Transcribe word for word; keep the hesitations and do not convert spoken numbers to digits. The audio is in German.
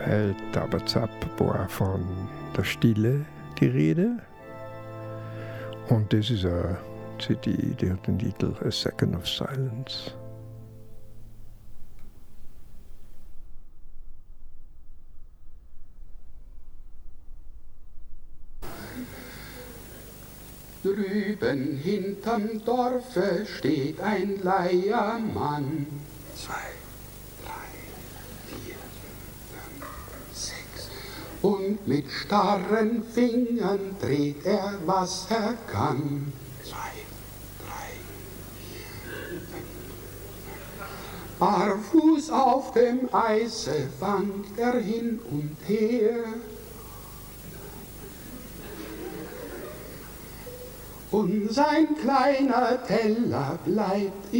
Bei Tabazap war von der Stille die Rede. Und das ist eine C D, die hat den Titel A Second of Silence. Drüben hinterm Dorfe steht ein Leiermann. Zwei, drei, vier, fünf, sechs. Und mit starren Fingern dreht er, was er kann. Zwei, drei, vier, fünf. Barfuß auf dem Eise wankt er hin und her. Und sein kleiner Teller bleibt